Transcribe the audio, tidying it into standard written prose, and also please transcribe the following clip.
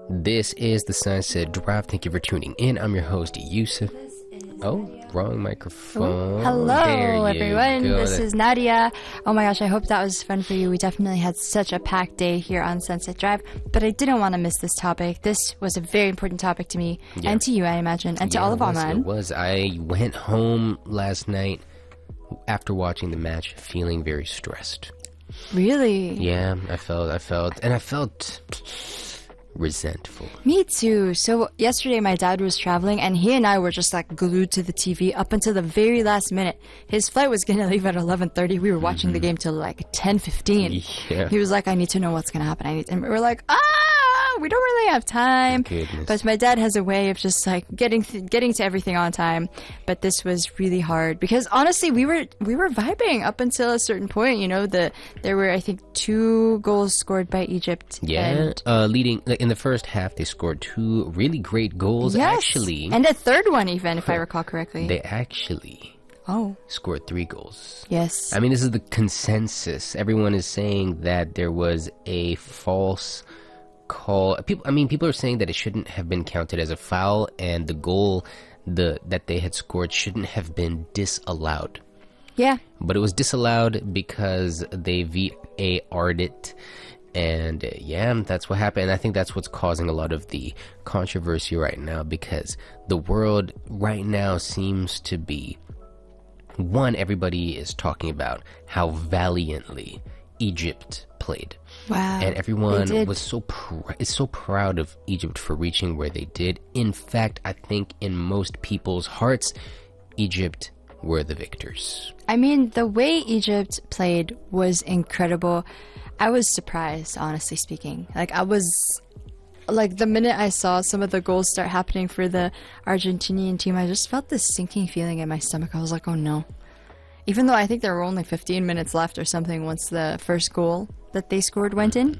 This is the Sunset Drive. Thank you for tuning in. I'm your host, Yusuf. Oh, wrong microphone. Hello, everyone. This is Nadia. Oh my gosh, I hope that was fun for you. We definitely had such a packed day here on Sunset Drive, but I didn't want to miss this topic. This was a very important topic to me and to you, I imagine, and to all of Oman. It was. I went home last night after watching the match feeling very stressed. Really? Yeah, I felt resentful. Me too. So yesterday my dad was traveling and he and I were just like glued to the TV up until the very last minute. His flight was gonna leave at 11:30. We were watching the game till like 10:15. Yeah. He was like, I need to know what's gonna happen. And we were like, we don't really have time. Goodness. But my dad has a way of just like getting to everything on time. But this was really hard because honestly we were vibing up until a certain point. You know, there were I think 2 goals scored by Egypt. Yeah, leading in the first half, they scored 2 really great goals. Yes, Actually, and a third one even, if I recall correctly. They actually scored 3 goals. Yes. I mean, this is the consensus. Everyone is saying that there was a false call. People are saying that it shouldn't have been counted as a foul, and the goal that they had scored shouldn't have been disallowed. Yeah. But it was disallowed because they VAR'd it. And yeah, that's what happened. And I think that's what's causing a lot of the controversy right now, because the world right now seems to be, everybody is talking about how valiantly Egypt played. Wow. And everyone was so proud of Egypt for reaching where they did. In fact, I think in most people's hearts, Egypt were the victors. I mean, the way Egypt played was incredible. I was surprised, honestly speaking. The minute I saw some of the goals start happening for the Argentinian team, I just felt this sinking feeling in my stomach. I was like, oh no. Even though I think there were only 15 minutes left or something once the first goal that they scored went in.